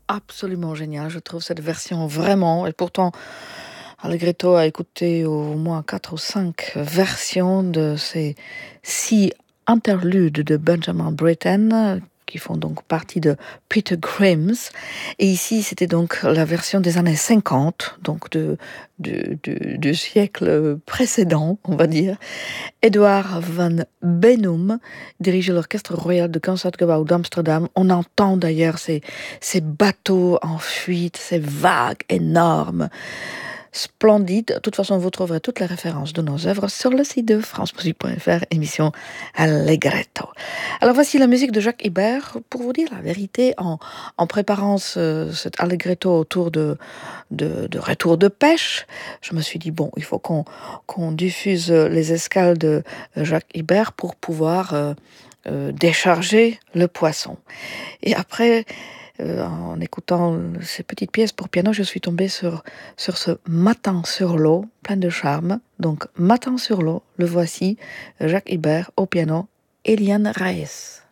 absolument génial. Je trouve cette version vraiment, et pourtant, Allegretto a écouté au moins 4 ou 5 versions de ces 6 interludes de Benjamin Britten, qui font donc partie de Peter Grimm's. Et ici, c'était donc la version des années 50, donc du siècle précédent, on va dire. Edouard van Benum dirige l'Orchestre royal de Concertgebouw d'Amsterdam. On entend d'ailleurs ces bateaux en fuite, ces vagues énormes, splendides. De toute façon, vous trouverez toutes les références de nos œuvres sur le site de francemusique.fr, émission Allegretto. Alors voici la musique de Jacques Ibert. Pour vous dire la vérité, en préparant cet Allegretto autour de retour de pêche, je me suis dit, bon, il faut qu'on diffuse les escales de Jacques Ibert pour pouvoir décharger le poisson. Et après, en écoutant ces petites pièces pour piano, je suis tombée sur ce Matin sur l'eau, plein de charme. Donc, Matin sur l'eau, le voici, Jacques Ibert au piano, Eliane Raes.